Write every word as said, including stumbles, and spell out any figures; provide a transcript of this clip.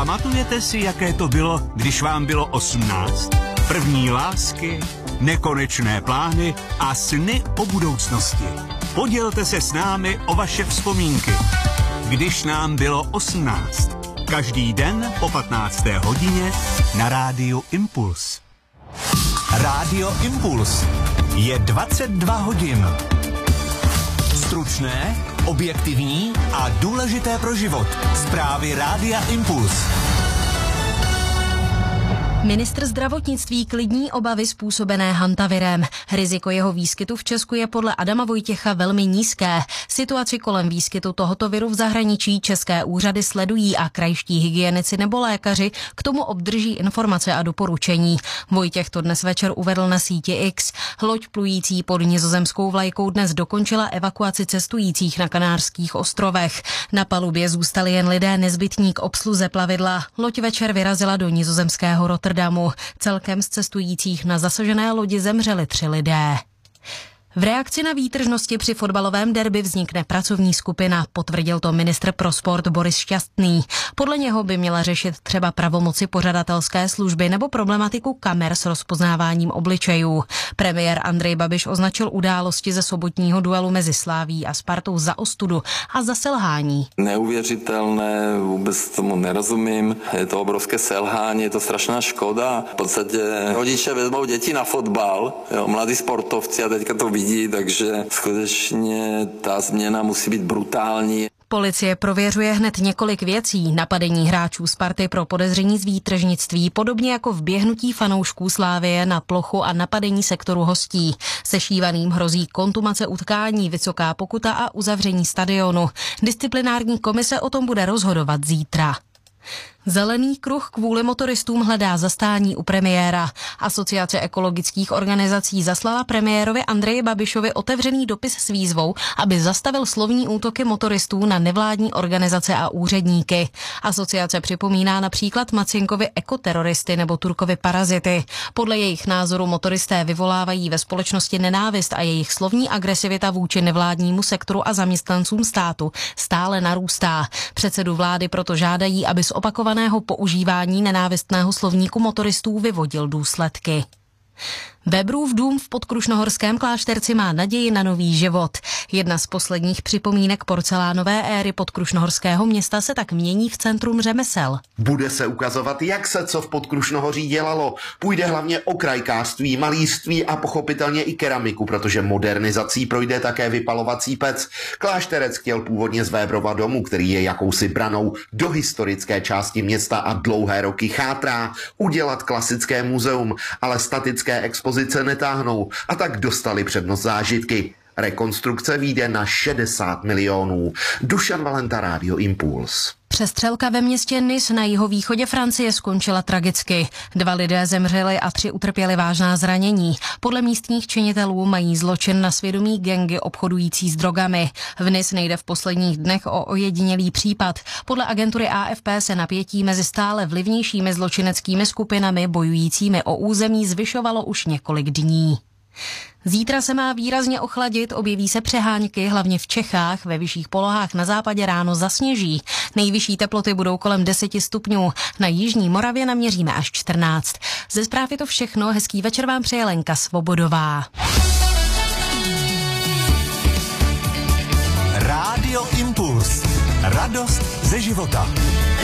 Pamatujete si, jaké to bylo, když vám bylo osmnáct? První lásky, nekonečné plány a sny o budoucnosti. Podělte se s námi o vaše vzpomínky. Když nám bylo osmnáct. Každý den po patnácté hodině na Rádiu Impuls. Rádio Impuls. Je dvacet dva hodin. Stručné, objektivní a důležité pro život. Zprávy Rádia Impuls. Ministr zdravotnictví klidní obavy způsobené hantavirem. Riziko jeho výskytu v Česku je podle Adama Vojtěcha velmi nízké. Situaci kolem výskytu tohoto viru v zahraničí české úřady sledují a krajští hygienici nebo lékaři k tomu obdrží informace a doporučení. Vojtěch to dnes večer uvedl na síti X. Loď plující pod nizozemskou vlajkou dnes dokončila evakuaci cestujících na Kanárských ostrovech. Na palubě zůstali jen lidé nezbytní k obsluze plavidla. Loď večer vyrazila do nizozemského Rotterdamu. Celkem z cestujících na zasažené lodi zemřeli tři lidé. V reakci na výtržnosti při fotbalovém derby vznikne pracovní skupina, potvrdil to ministr pro sport Boris Šťastný. Podle něho by měla řešit třeba pravomoci pořadatelské služby nebo problematiku kamer s rozpoznáváním obličejů. Premiér Andrej Babiš označil události ze sobotního duelu mezi Slavií a Spartou za ostudu a za selhání. Neuvěřitelné, vůbec tomu nerozumím. Je to obrovské selhání, je to strašná škoda. V podstatě rodiče vezmou děti na fotbal, jo, mladí sportovci a teďka to vidí. Takže skutečně ta změna musí být brutální. Policie prověřuje hned několik věcí. Napadení hráčů Sparty pro podezření z výtržnictví, podobně jako v běhnutí fanoušků Slávie na plochu a napadení sektoru hostí. Sešívaným hrozí kontumace utkání, vysoká pokuta a uzavření stadionu. Disciplinární komise o tom bude rozhodovat zítra. Zelený kruh kvůli motoristům hledá zastání u premiéra. Asociace ekologických organizací zaslala premiérovi Andreji Babišovi otevřený dopis s výzvou, aby zastavil slovní útoky motoristů na nevládní organizace a úředníky. Asociace připomíná například Macinkovi ekoteroristy nebo Turkovi parazity. Podle jejich názoru motoristé vyvolávají ve společnosti nenávist a jejich slovní agresivita vůči nevládnímu sektoru a zaměstnancům státu stále narůstá. Předsedu vlády proto žádají, aby z opakovaného používání nenávistného slovníku motoristů vyvodil důsledky. Weberův dům v Podkrušnohorském klášterci má naději na nový život. Jedna z posledních připomínek porcelánové éry Podkrušnohorského města se tak mění v centrum řemesel. Bude se ukazovat, jak se co v Podkrušnohoří dělalo. Půjde hlavně o krajkářství, malířství a pochopitelně i keramiku, protože modernizací projde také vypalovací pec. Klášterec chtěl původně z Weberova domu, který je jakousi branou do historické části města a dlouhé roky chátrá, udělat klasické muzeum, ale statické expozice netáhnou a tak dostali přednost zážitky. Rekonstrukce vyjde na šedesát milionů. Dušan Valenta, Rádio Impuls. Přestřelka ve městě Nice na jihovýchodě Francie skončila tragicky. Dva lidé zemřeli a tři utrpěli vážná zranění. Podle místních činitelů mají zločin na svědomí gangy obchodující s drogami. V Nice nejde v posledních dnech o ojedinělý případ. Podle agentury A F P se napětí mezi stále vlivnějšími zločineckými skupinami bojujícími o území zvyšovalo už několik dní. Zítra se má výrazně ochladit, objeví se přehánky, hlavně v Čechách, ve vyšších polohách na západě ráno zasněží. Nejvyšší teploty budou kolem deseti stupňů, na jižní Moravě naměříme až čtrnáct. Ze zpráv je to všechno, hezký večer vám přeje Lenka Svobodová. Rádio Impuls. Radost ze života.